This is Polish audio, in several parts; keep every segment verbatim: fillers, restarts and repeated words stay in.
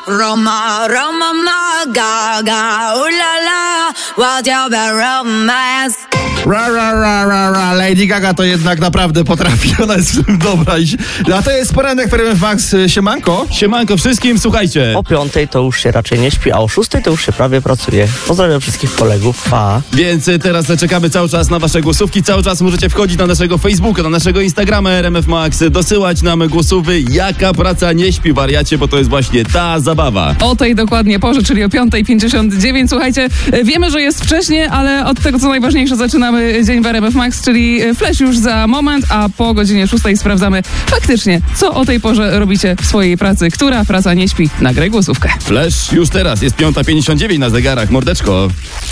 Roma, Roma, ma, ga, ooh la la, what's your bad romance? Ra, ra, ra, ra, ra. Lady Gaga to jednak naprawdę potrafi, ona jest w tym dobra. A to jest poranek w R M F Max. Siemanko. Siemanko wszystkim, słuchajcie. O piątej to już się raczej nie śpi, a o szóstej to już się prawie pracuje. Pozdrawiam wszystkich kolegów, pa. Więc teraz czekamy cały czas na wasze głosówki. Cały czas możecie wchodzić na naszego Facebooka, na naszego Instagrama R M F Max, dosyłać nam głosówy, jaka praca nie śpi, wariacie, bo to jest właśnie ta zabawa. O tej dokładnie porze, czyli o piąta pięćdziesiąt dziewięć. Słuchajcie, wiemy, że jest wcześnie, ale od tego, co najważniejsze, zaczynamy dzień w R M F Max, czyli Flash już za moment, a po godzinie szóstej sprawdzamy faktycznie, co o tej porze robicie w swojej pracy. Która praca nie śpi? Nagraj głosówkę. Flash już teraz, jest piąta pięćdziesiąt dziewięć na zegarach, mordeczko.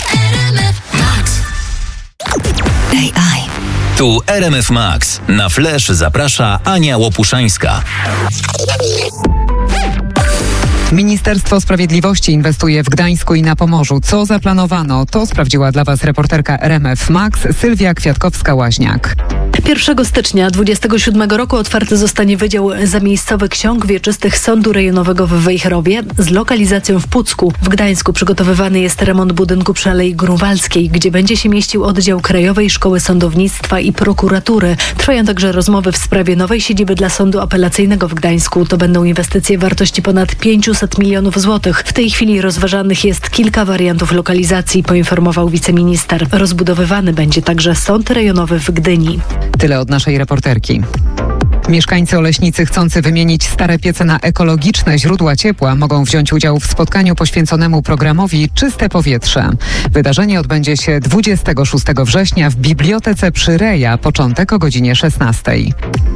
A I. Tu R M F Max. Na Flash zaprasza Ania Łopuszańska. Ministerstwo Sprawiedliwości inwestuje w Gdańsku i na Pomorzu. Co zaplanowano? To sprawdziła dla Was reporterka R M F Max Sylwia Kwiatkowska-Łaźniak. pierwszego stycznia dwudziestego siódmego roku otwarty zostanie Wydział Zamiejscowy Ksiąg Wieczystych Sądu Rejonowego w Wejherowie z lokalizacją w Pucku. W Gdańsku przygotowywany jest remont budynku przy Alei Grunwaldzkiej, gdzie będzie się mieścił oddział Krajowej Szkoły Sądownictwa i Prokuratury. Trwają także rozmowy w sprawie nowej siedziby dla Sądu Apelacyjnego w Gdańsku. To będą inwestycje wartości ponad pięćset milionów złotych. W tej chwili rozważanych jest kilka wariantów lokalizacji, poinformował wiceminister. Rozbudowywany będzie także Sąd Rejonowy w Gdyni. Tyle od naszej reporterki. Mieszkańcy Oleśnicy chcący wymienić stare piece na ekologiczne źródła ciepła mogą wziąć udział w spotkaniu poświęconemu programowi Czyste Powietrze. Wydarzenie odbędzie się dwudziestego szóstego września w Bibliotece przy Reja, początek o godzinie szesnastej.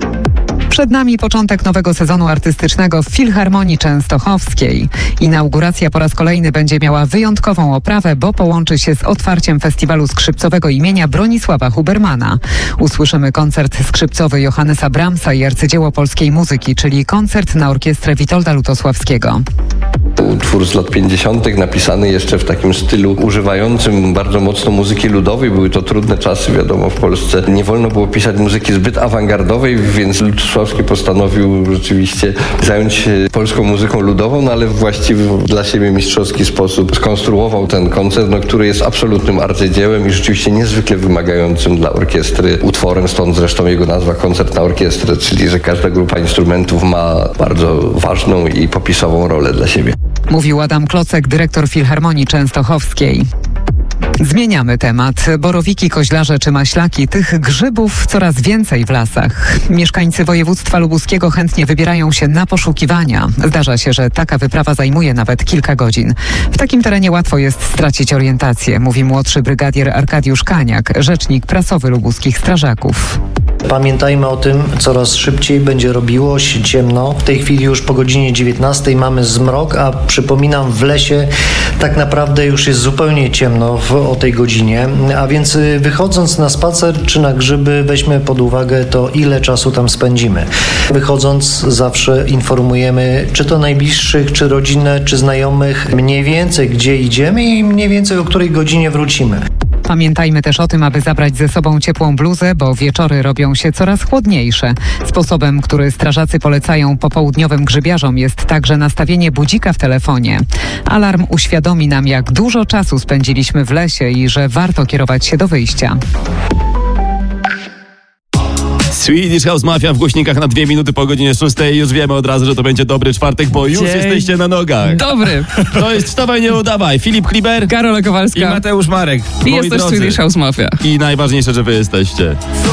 Przed nami początek nowego sezonu artystycznego w Filharmonii Częstochowskiej. Inauguracja po raz kolejny będzie miała wyjątkową oprawę, bo połączy się z otwarciem festiwalu skrzypcowego imienia Bronisława Hubermana. Usłyszymy koncert skrzypcowy Johannesa Brahmsa i arcydzieło polskiej muzyki, czyli koncert na orkiestrę Witolda Lutosławskiego. Utwór z lat pięćdziesiątych napisany jeszcze w takim stylu używającym bardzo mocno muzyki ludowej. Były to trudne czasy, wiadomo, w Polsce nie wolno było pisać muzyki zbyt awangardowej, więc Lutosławski postanowił rzeczywiście zająć się polską muzyką ludową, no ale w właściwy dla siebie mistrzowski sposób skonstruował ten koncert, no, który jest absolutnym arcydziełem i rzeczywiście niezwykle wymagającym dla orkiestry utworem, stąd zresztą jego nazwa Koncert na orkiestrę, czyli że każda grupa instrumentów ma bardzo ważną i popisową rolę dla siebie. Mówił Adam Klocek, dyrektor Filharmonii Częstochowskiej. Zmieniamy temat. Borowiki, koźlarze czy maślaki, tych grzybów coraz więcej w lasach. Mieszkańcy województwa lubuskiego chętnie wybierają się na poszukiwania. Zdarza się, że taka wyprawa zajmuje nawet kilka godzin. W takim terenie łatwo jest stracić orientację, mówi młodszy brygadier Arkadiusz Kaniak, rzecznik prasowy lubuskich strażaków. Pamiętajmy o tym, coraz szybciej będzie robiło się ciemno. W tej chwili już po godzinie dziewiętnastej mamy zmrok, a przypominam, w lesie tak naprawdę już jest zupełnie ciemno w, o tej godzinie. A więc wychodząc na spacer czy na grzyby, weźmy pod uwagę to, ile czasu tam spędzimy. Wychodząc zawsze informujemy, czy to najbliższych, czy rodzinę, czy znajomych, mniej więcej gdzie idziemy i mniej więcej o której godzinie wrócimy. Pamiętajmy też o tym, aby zabrać ze sobą ciepłą bluzę, bo wieczory robią się coraz chłodniejsze. Sposobem, który strażacy polecają popołudniowym grzybiarzom, jest także nastawienie budzika w telefonie. Alarm uświadomi nam, jak dużo czasu spędziliśmy w lesie i że warto kierować się do wyjścia. Swedish House Mafia w głośnikach na dwie minuty po godzinie szóstej. Już wiemy od razu, że to będzie dobry czwartek, bo już Dzień. jesteście na nogach. Dobry. To jest Wstawaj, nie udawaj. Filip Kliber, Karola Kowalska i Mateusz Marek. i Moi jest też drodzy. Swedish House Mafia. I najważniejsze, że wy jesteście.